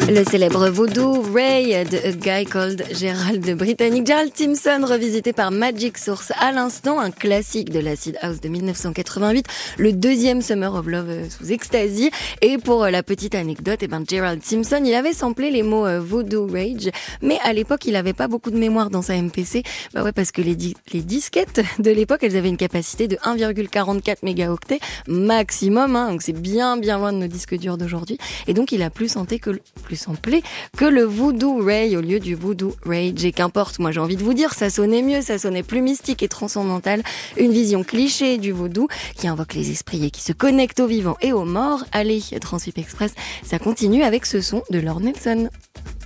Le célèbre Voodoo Ray de A Guy Called Gerald de britannique Gerald Timson, revisité par Magic Source à l'instant, un classique de l'acid house de 1988, le deuxième Summer of Love sous Ecstasy. Et pour la petite anecdote, Gerald Timson, il avait samplé les mots Voodoo Rage, mais à l'époque, il avait pas beaucoup de mémoire dans sa MPC. Bah ouais, parce que les disquettes de l'époque, elles avaient une capacité de 1,44 mégaoctets maximum, donc c'est bien loin de nos disques durs d'aujourd'hui. Et donc, il a plus samplé que le Voodoo Ray au lieu du Voodoo Rage. Et qu'importe, moi j'ai envie de vous dire, ça sonnait mieux, ça sonnait plus mystique et transcendantal. Une vision cliché du vaudou qui invoque les esprits et qui se connecte aux vivants et aux morts. Allez, Transwip Express, ça continue avec ce son de Lord Nelson.